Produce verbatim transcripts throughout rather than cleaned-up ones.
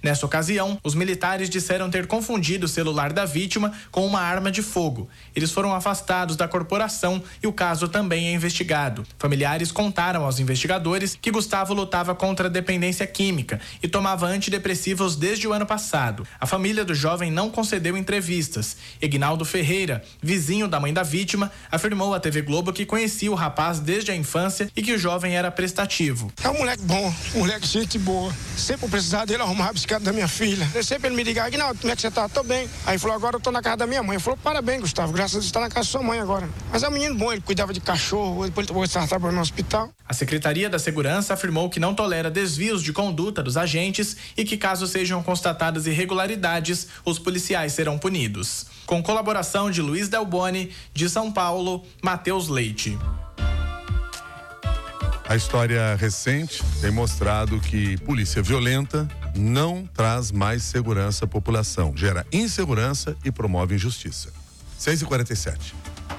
Nessa ocasião, os militares disseram ter confundido o celular da vítima com uma arma de fogo. Eles foram afastados da corporação e o caso também é investigado. Familiares contaram aos investigadores que Gustavo lutava contra a dependência química e tomava antidepressivos desde o ano passado. A família do jovem não concedeu entrevistas. Egnaldo Ferreira, vizinho da mãe da vítima, afirmou à T V Globo que conhecia o rapaz desde a infância e que o jovem era prestativo. É um moleque bom, um moleque gente boa. Sempre precisava dele arrumar a bicicleta da minha filha. Eu sempre ele me ligava, Aguinaldo, como é que você tá? Tô bem. Aí ele falou, agora eu tô na casa da minha mãe. Ele falou, parabéns, Gustavo, graças a Deus, tá na casa da sua mãe agora. Mas é um menino bom, ele cuidava de cachorro, depois ele foi trabalhando no hospital. A Secretaria da Segurança afirmou que não tolera desvios de conduta dos agentes e que, caso sejam constatadas irregularidades, os policiais serão punidos. Com colaboração de Luiz Delboni, de São Paulo, Matheus Leite. A história recente tem mostrado que polícia violenta não traz mais segurança à população, gera insegurança e promove injustiça. seis e quarenta e sete.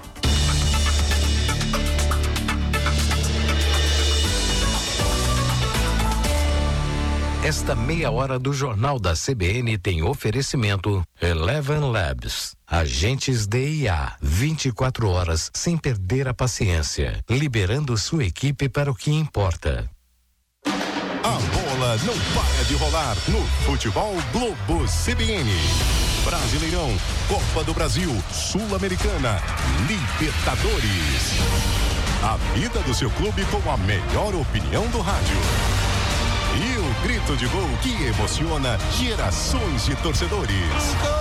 Esta meia hora do Jornal da C B N tem oferecimento Eleven Labs. Agentes D I A, vinte e quatro horas sem perder a paciência, liberando sua equipe para o que importa. A bola não para de rolar no Futebol Globo C B N. Brasileirão, Copa do Brasil, Sul-Americana, Libertadores. A vida do seu clube com a melhor opinião do rádio. E o grito de gol que emociona gerações de torcedores.